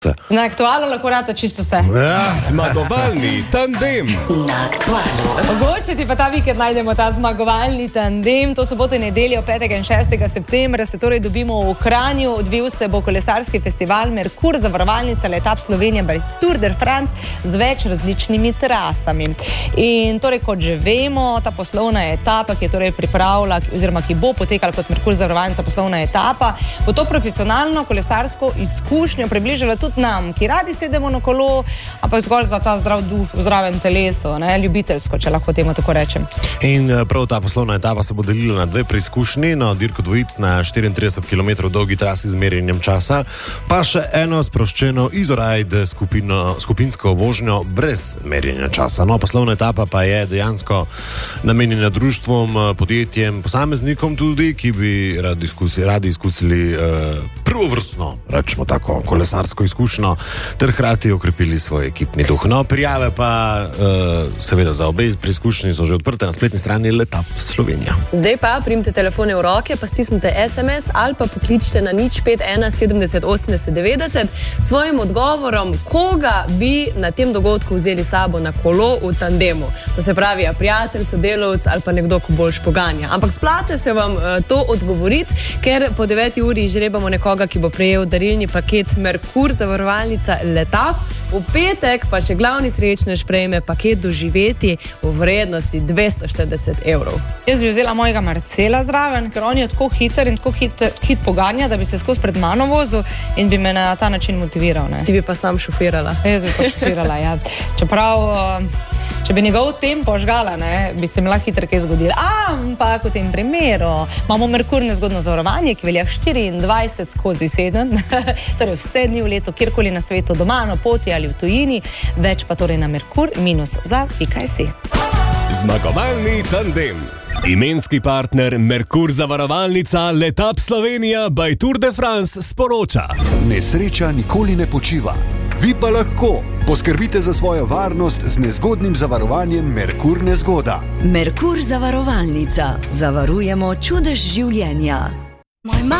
Na aktualno lahko rata čisto vse. Ja, zmagovalni tandem. Na aktualno. Mogoče ti pa ta vikend najdemo ta zmagovalni tandem. To soboto in nedeljo 5. in 6. septembra se torej dobimo v Kranju. Odvil se bo kolesarski festival Merkur, zavarovalnica Letap Slovenija by Tour de France z več različnimi trasami. In torej, kot že vemo, ta poslovna etapa, ki je torej pripravila, oziroma ki bo potekala kot Merkur zavarovalnica poslovna etapa, bo to profesionalno kolesarsko izkušnjo približala tudi nam, ki radi sedemo na kolo, ampak zgolj za ta zdrav duh v zdravem telesu, ne, ljubiteljsko, če lahko temu tako rečem. In prav ta poslovna etapa se bo delila na dve preizkušnji, na dirko dvojic na 34 km dolgi trasi z merjenjem časa, pa še eno sproščeno izo-ride skupinsko vožnjo brez merjenja časa. No, poslovna etapa pa je dejansko namenjena društvom, podjetjem, posameznikom tudi, ki bi radi izkusili prvovrstno, rečemo tako, kolesarsko izkušnjo, ter hkrati okrepili svoj ekipni duh. No, prijave pa seveda za obe preizkušnji so že odprte na spletni strani Letap Slovenija. Zdaj pa primite telefone v roke, pa stisnite SMS ali pa pokličite na 051 70 80 90 svojim odgovorom, koga bi na tem dogodku vzeli sabo na kolo v tandemu. To se pravi, prijatelj, sodelavec ali pa nekdo, ko boljš poganja. Ampak splača se vam to odgovoriti, ker po 9. uri žrebamo nekoga, ki bo prejel darilni paket Merkur zavarovalnica Letap. V petek pa še glavni srečnež prejme paket doživeti v vrednosti 240 evrov. Jaz bi vzela mojega Marcela zraven, ker on je tako hiter in tako hit poganja, da bi se skozi pred mano vozil in bi me na ta način motiviral. Ne? Ti bi pa sam šofirala. Jaz bi pa šofirala, ja. Čeprav, če bi njegov tempo žgala, ne, bi se mi lahko hitro kaj zgodilo. Ampak v tem primeru imamo Merkur nezgodno zavarovanje, ki velja 24/7, torej vse dni v letu, kjerkoli na svetu, doma, na poti ali v tujini, več pa torej na merkur-za.si. Zmagovalni tandem. Imenski partner Merkur zavarovalnica Letap Slovenija by Tour de France sporoča. Nesreča nikoli ne počiva. Vi pa lahko poskrbite za svojo varnost z nezgodnim zavarovanjem Merkur nezgoda. Merkur zavarovalnica. Zavarujemo čudež življenja.